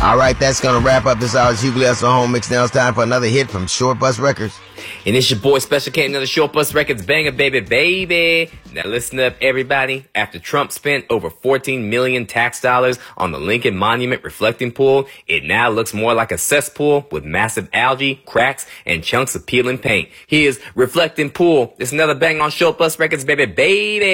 All right, that's going to wrap up this hour's Hughley Hustle Home Mix. Now it's time for another hit from Short Bus Records. And it's your boy Special K, another Short Bus Records banger, baby. Now listen up, everybody. After Trump spent over 14 million tax dollars on the Lincoln Monument reflecting pool, it now looks more like a cesspool with massive algae, cracks, and chunks of peeling paint. Here's Reflecting Pool. It's another bang on Short Bus Records, baby.